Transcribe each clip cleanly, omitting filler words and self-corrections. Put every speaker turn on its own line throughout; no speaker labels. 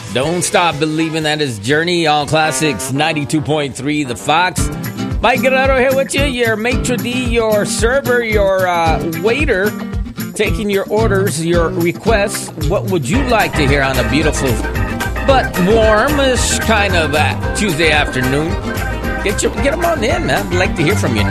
Don't stop believing. That is Journey on Classics 92.3 The Fox. Mike Guerrero here with you, your maitre d', your server, your waiter, taking your orders, your requests. What would you like to hear on a beautiful but warmish kind of Tuesday afternoon? Get them on in, man. I'd like to hear from you.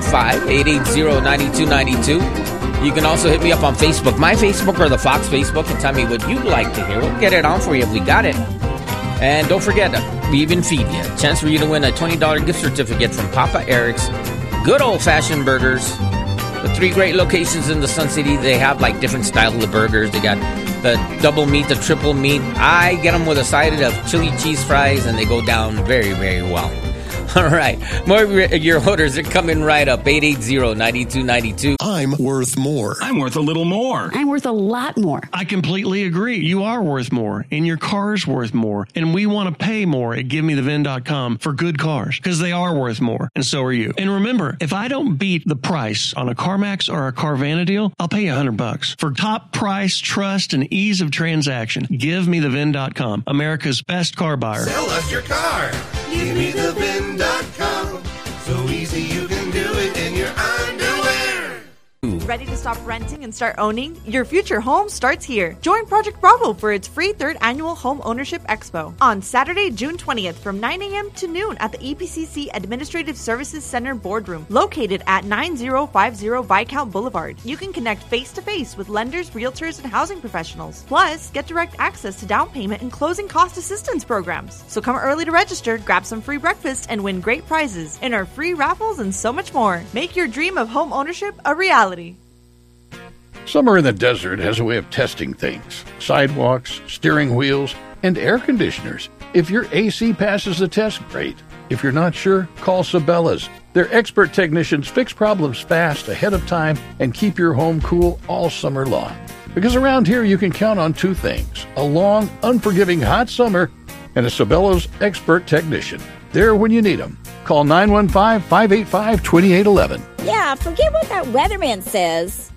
915-880-9292. You can also hit me up on Facebook, my Facebook or the Fox Facebook, and tell me what you'd like to hear. We'll get it on for you if we got it. And don't forget, we even feed you. Chance for you to win a $20 gift certificate from Papa Eric's Good Old-Fashioned Burgers. The 3 great locations in the Sun City. They have like different styles of burgers. They got the double meat, the triple meat. I get them with a side of chili cheese fries, and they go down very, very well. All right. More of your orders are coming right up. 880-9292.
I'm worth more.
I'm worth a little more.
I'm worth a lot more.
I completely agree. You are worth more, and your car's worth more. And we want to pay more at GiveMeTheVin.com for good cars, because they are worth more, and so are you. And remember, if I don't beat the price on a CarMax or a Carvana deal, I'll pay you $100. For top price, trust, and ease of transaction, GiveMeTheVin.com, America's best car buyer.
Sell us your car. GiveMeTheVin.com. So easy you can do it in your underwear.
Ready to stop renting and start owning? Your future home starts here. Join Project Bravo for its free 3rd annual Home Ownership Expo on Saturday, June 20th from 9 a.m. to noon at the EPCC Administrative Services Center Boardroom, located at 9050 Viscount Boulevard. You can connect face-to-face with lenders, realtors, and housing professionals. Plus, get direct access to down payment and closing cost assistance programs. So come early to register, grab some free breakfast, and win great prizes in our free raffles and so much more. Make your dream of home ownership a reality.
Summer in the desert has a way of testing things. Sidewalks, steering wheels, and air conditioners. If your AC passes the test, great. If you're not sure, call Sabela's. Their expert technicians fix problems fast, ahead of time, and keep your home cool all summer long. Because around here you can count on 2 things: a long, unforgiving hot summer and a Sabela's expert technician. There when you need them. Call 915-585-2811.
Yeah, forget what that weatherman says.